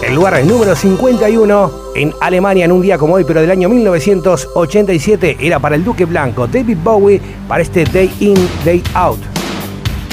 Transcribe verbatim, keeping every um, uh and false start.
El lugar número cincuenta y uno en Alemania en un día como hoy, pero del año mil novecientos ochenta y siete, era para el Duque Blanco, David Bowie, para este Day In, Day Out.